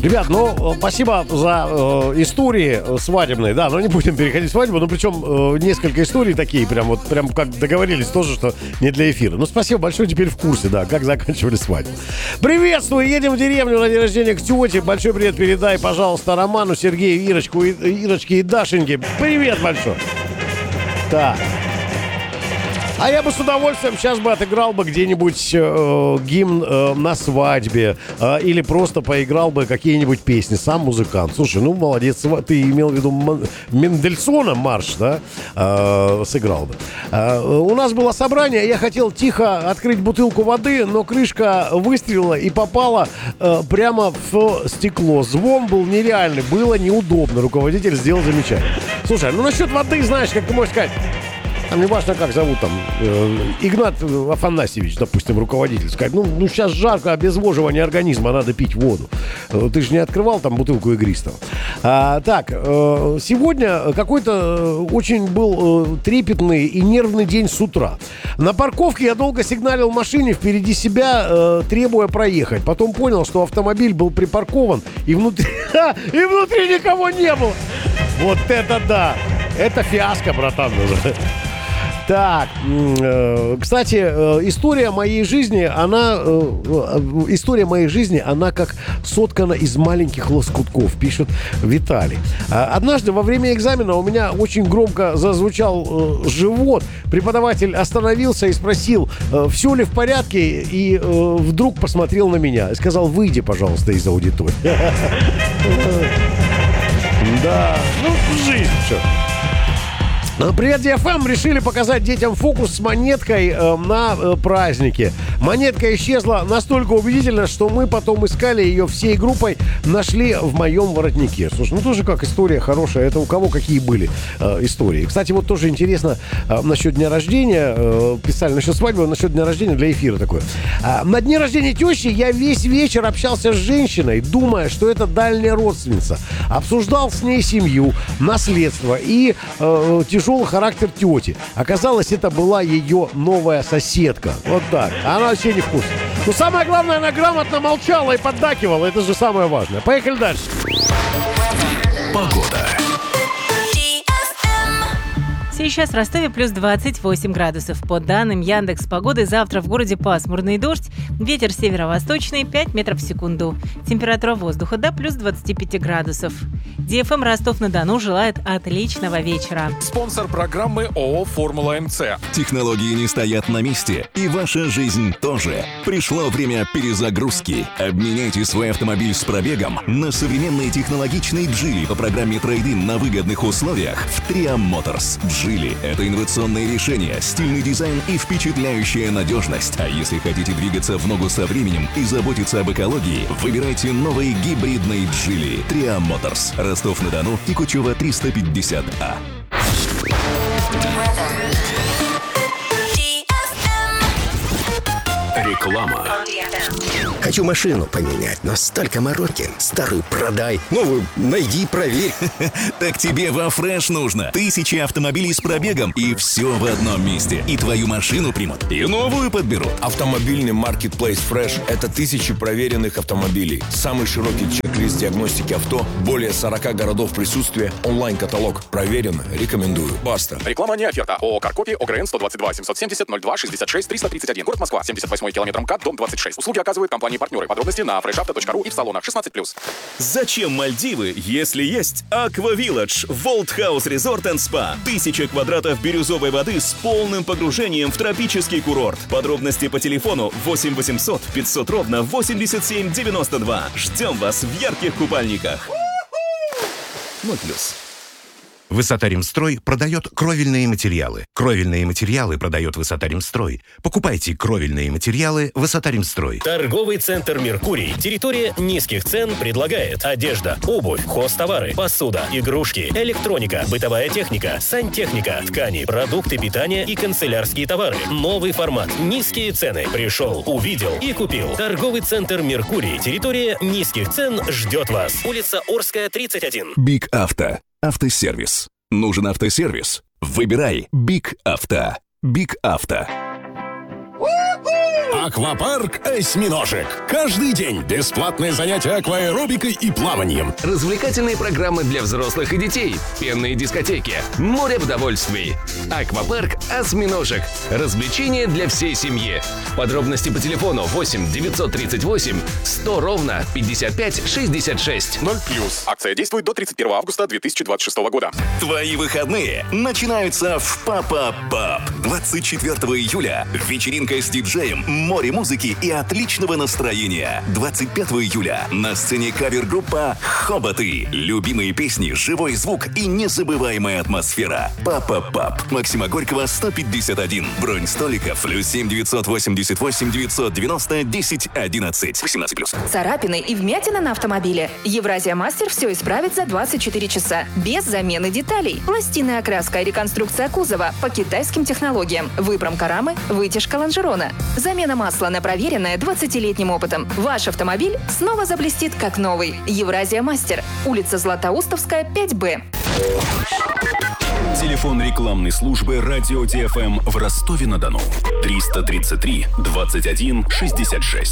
Ребят, спасибо за истории свадебные. Да, но не будем переходить в свадьбу. Причем несколько историй такие, прям как договорились тоже, что не для эфира. Спасибо большое, теперь в курсе, да, как заканчивали свадьбу. Приветствую, едем в деревню на день рождения к тете. Большой привет передай, пожалуйста, Роману, Сергею, Ирочке и Дашеньке. Привет большой. Так. А я бы с удовольствием сейчас бы отыграл бы где-нибудь гимн на свадьбе или просто поиграл бы какие-нибудь песни. Сам музыкант. Слушай, молодец. Ты имел в виду Мендельсона марш, да? Сыграл бы. У нас было собрание. Я хотел тихо открыть бутылку воды, но крышка выстрелила и попала прямо в стекло. Звон был нереальный. Было неудобно. Руководитель сделал замечание. Слушай, насчет воды, знаешь, как ты можешь сказать... Там не важно, как зовут там, Игнат Афанасьевич, допустим, руководитель, сказать, сейчас жарко, обезвоживание организма, надо пить воду. Ты же не открывал там бутылку игристого. Сегодня какой-то очень был трепетный и нервный день с утра. На парковке я долго сигналил машине впереди себя, требуя проехать. Потом понял, что автомобиль был припаркован, и внутри никого не было. Вот это да! Это фиаско, братан. Так, кстати, история моей жизни, она как соткана из маленьких лоскутков, пишет Виталий. Однажды во время экзамена у меня очень громко зазвучал живот. Преподаватель остановился и спросил, все ли в порядке, и вдруг посмотрел на меня и сказал, выйди, пожалуйста, из аудитории. Да, жизнь, что. Привет, DFM! Решили показать детям фокус с монеткой на празднике. Монетка исчезла настолько убедительно, что мы потом искали ее всей группой, нашли в моем воротнике. Слушай, тоже как история хорошая. Это у кого какие были истории. Кстати, вот тоже интересно насчет дня рождения. Писали насчет свадьбы, насчет дня рождения для эфира такое. На дне рождения тещи я весь вечер общался с женщиной, думая, что это дальняя родственница. Обсуждал с ней семью, наследство и тяжелый характер тети. Оказалось, это была ее новая соседка. Вот так. Она вообще не в курсе. Но самое главное, она грамотно молчала и поддакивала. Это же самое важное. Поехали дальше. Погода. Сейчас в Ростове плюс 28 градусов. По данным Яндекс.Погоды, завтра в городе пасмурный дождь, ветер северо-восточный 5 метров в секунду. Температура воздуха до плюс 25 градусов. DFM Ростов-на-Дону желает отличного вечера. Спонсор программы ООО «Формула МЦ». Технологии не стоят на месте, и ваша жизнь тоже. Пришло время перезагрузки. Обменяйте свой автомобиль с пробегом на современный технологичный Geely по программе трейд-ин на выгодных условиях в Tria Motors. Geely — это инновационное решение, стильный дизайн и впечатляющая надежность. А если хотите двигаться в ногу со временем и заботиться об экологии, выбирайте новый гибридный Geely. Tria Motors. Ростов-на-Дону, Кикучева, 350А. Реклама. Хочу машину поменять, но столько мороки. Старую продай, новую найди, проверь. Так тебе во Фреш нужно. 1000 автомобилей с пробегом, и все в одном месте. И твою машину примут, и новую подберут. Автомобильный маркетплейс Fresh — это 1000 проверенных автомобилей. Самый широкий чек-лист диагностики авто, более 40 городов присутствия, онлайн-каталог. Проверено, рекомендую. Баста. Реклама не оферта. ООО «Каркопи», ОГРН 122 770 02 66 331. Город Москва, 78 километр МКАД, дом 26. Услуги оказывают компании-партнеры. Подробности на freshauto.ru и в салонах 16+. Зачем Мальдивы, если есть Aqua Village, World House Resort and Spa? 1000 квадратов бирюзовой воды с полным погружением в тропический курорт. Подробности по телефону 8 800 500 ровно 87 92. Ждем вас в ярких купальниках. 0+. Высота-Ремстрой продает кровельные материалы. Кровельные материалы продает Высота-Ремстрой. Покупайте кровельные материалы Высота-Ремстрой. Торговый центр «Меркурий». Территория низких цен предлагает одежда, обувь, хозтовары, посуда, игрушки, электроника, бытовая техника, сантехника, ткани, продукты питания и канцелярские товары. Новый формат. Низкие цены. Пришел, увидел и купил. Торговый центр «Меркурий». Территория низких цен ждет вас. Улица Орская, 31. Биг Авто. Автосервис. Нужен автосервис? Выбирай Биг Авто. Биг Авто. Аквапарк «Осьминожек». Каждый день бесплатное занятие акваэробикой и плаванием. Развлекательные программы для взрослых и детей. Пенные дискотеки. Море удовольствий. Аквапарк «Осьминожек». Развлечения для всей семьи. Подробности по телефону 8 938 100 ровно 55 66. 0+. Акция действует до 31 августа 2026 года. Твои выходные начинаются в Папа Паб. 24 июля вечеринка с диджеем, море музыки и отличного настроения. 25 июля на сцене кавер-группа «Хоботы». Любимые песни, живой звук и незабываемая атмосфера. Папа Паб. Максима Горького, 151. Бронь столиков +7 988 990 10 11. 18+. Царапины и вмятины на автомобиле. Евразия Мастер все исправит за 24 часа. Без замены деталей. Пластинная окраска и реконструкция кузова по китайским технологиям. Выпромка рамы, вытяжка лонжерона. Замена масла на проверенное 20-летним опытом. Ваш автомобиль снова заблестит как новый. Евразия Мастер. Улица Златоустовская, 5Б. Телефон рекламной службы «Радио ТФМ» в Ростове-на-Дону. 333 21 66.